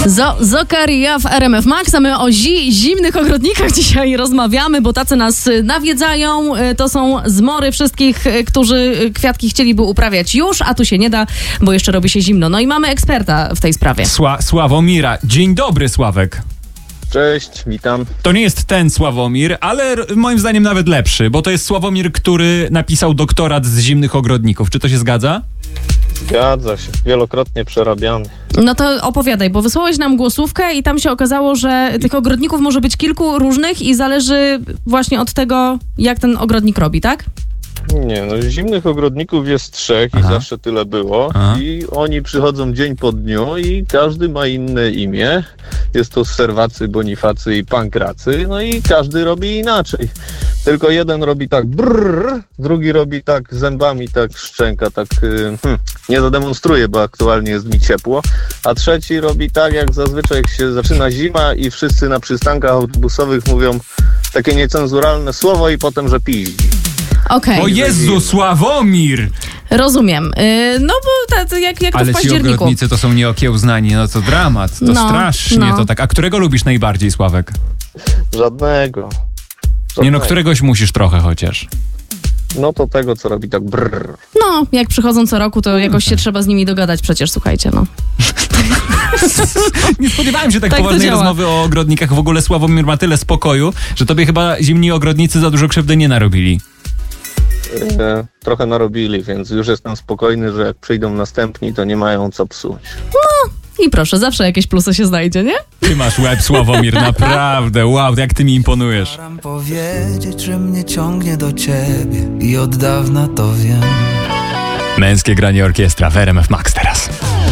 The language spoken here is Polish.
Zokaria w RMF Max, a my o zimnych ogrodnikach dzisiaj rozmawiamy, bo tacy nas nawiedzają. To są zmory wszystkich, którzy kwiatki chcieliby uprawiać już, a tu się nie da, bo jeszcze robi się zimno. No i mamy eksperta w tej sprawie. Sławomira. Dzień dobry, Sławek. Cześć, witam. To nie jest ten Sławomir, ale moim zdaniem nawet lepszy, bo to jest Sławomir, który napisał doktorat z zimnych ogrodników. Czy to się zgadza? Zgadza się, wielokrotnie przerabiany. No to opowiadaj, bo wysłałeś nam głosówkę i tam się okazało, że tych ogrodników może być kilku różnych i zależy właśnie od tego, jak ten ogrodnik robi, tak? Nie, no zimnych ogrodników jest 3 i zawsze tyle było. I oni przychodzą dzień po dniu i każdy ma inne imię. Jest to Serwacy, Bonifacy i Pankracy. No i każdy robi inaczej. Tylko jeden robi tak brrr, drugi robi tak zębami, tak szczęka, tak nie zademonstruję, bo aktualnie jest mi ciepło. A trzeci robi tak, jak zazwyczaj jak się zaczyna zima i wszyscy na przystankach autobusowych mówią takie niecenzuralne słowo i potem, że piździ. Okay. O Jezu, Sławomir! Rozumiem. No bo jak to ale w październiku. ci ogrodnicy to są nieokiełznani, no to dramat, to strasznie to tak. A którego lubisz najbardziej, Sławek? Żadnego. Nie no, któregoś musisz trochę chociaż. No to tego, co robi tak brrr. No, jak przychodzą co roku, to jakoś się trzeba z nimi dogadać przecież, słuchajcie, no. Nie spodziewałem się tak poważnej rozmowy o ogrodnikach. W ogóle Sławomir ma tyle spokoju, że tobie chyba zimni ogrodnicy za dużo krzywdy nie narobili. Trochę narobili, więc już jestem spokojny, że jak przyjdą następni, to nie mają co psuć. No i proszę, zawsze jakieś plusy się znajdzie, nie? Ty masz łeb, Sławomir, naprawdę. Wow, jak ty mi imponujesz. Staram powiedzieć, że mnie ciągnie do ciebie i od dawna to wiem. Męskie granie orkiestra w RMF Max teraz.